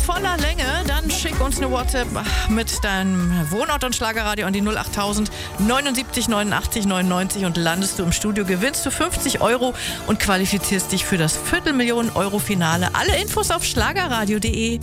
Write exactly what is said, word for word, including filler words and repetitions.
voller Länge, dann schick uns eine WhatsApp mit deinem Wohnort und Schlagerradio an die null achttausend neunundsiebzig neunundachtzig neunundneunzig und landest du im Studio, gewinnst du fünfzig Euro und qualifizierst dich für das Viertelmillionen Euro Finale. Alle Infos auf schlagerradio punkt de.